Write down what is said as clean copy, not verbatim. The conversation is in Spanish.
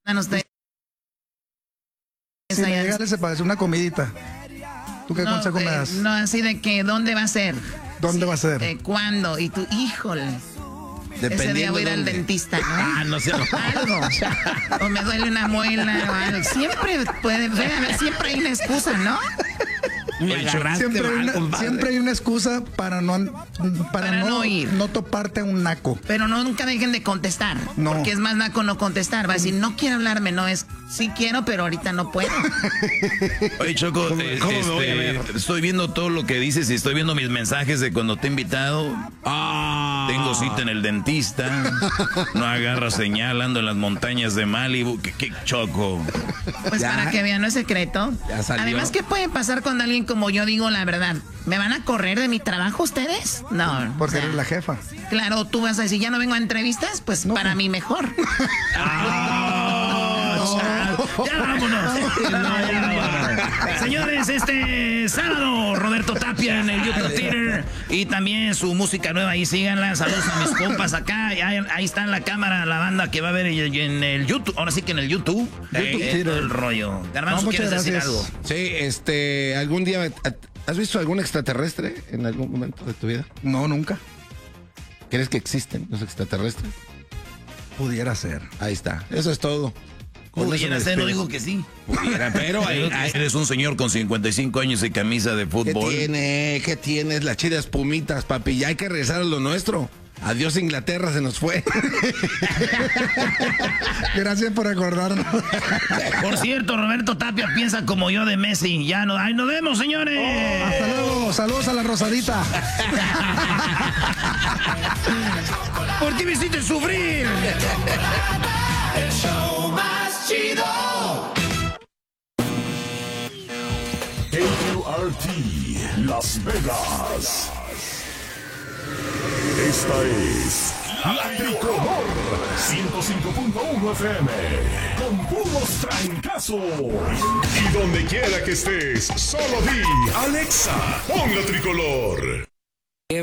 ustedes? Si me llega se parece una comidita. ¿Tú qué consejo me das? No, así de que, ¿dónde va a ser? ¿Dónde va a ser? ¿Cuándo? Y tú, híjole. Ese día voy a ir al dentista, ¿no? Ah, no sé. Algo. O me duele una muela o algo. Siempre siempre hay una excusa, ¿no? Siempre hay una excusa para no ir. No toparte a un naco. Pero nunca dejen de contestar. No. Porque es más naco no contestar. Va a decir, no quiero hablarme, no es, sí quiero, pero ahorita no puedo. Oye, Choco, estoy viendo todo lo que dices y estoy viendo mis mensajes de cuando te he invitado. Tengo cita en el dentista. No agarra señal, ando en las montañas de Malibu. ¿Qué Choco? Pues ¿ya? Para que vean, no es secreto. Además, ¿qué puede pasar con alguien como yo digo la verdad? ¿Me van a correr de mi trabajo ustedes? No. Porque eres la jefa. Claro, tú vas a decir, ¿ya no vengo a entrevistas? Pues no. Para mí mejor. Ya vámonos. Señores, este sábado, Roberto Tapia en el YouTube Theater. Y también su música nueva, ahí síganla. Saludos a mis compas acá. Ahí está en la cámara la banda que va a ver en el YouTube. Ahora sí que en el YouTube. El rollo. Garbanzo, ¿quieres decir algo? Sí, algún día... ¿Has visto algún extraterrestre en algún momento de tu vida? No, nunca. ¿Crees que existen los extraterrestres? Pudiera ser. Ahí está. Eso es todo. Pudiera ser, no digo que sí. Pudiera, pero eres un señor con 55 años y camisa de fútbol. ¿Qué tienes? Las chidas pumitas, papi. Ya hay que regresar a lo nuestro. Adiós, Inglaterra, se nos fue. Gracias por recordarnos. Por cierto, Roberto Tapia piensa como yo de Messi. Ya no, ¡ahí nos vemos, señores! Hasta luego, saludos a la Rosadita. ¿Por qué me hiciste sufrir? El show más chido. KQRT Las Vegas. Esta es La Tricolor 105.1 FM con puros trancazos. Y donde quiera que estés, solo di Alexa, pon La Tricolor.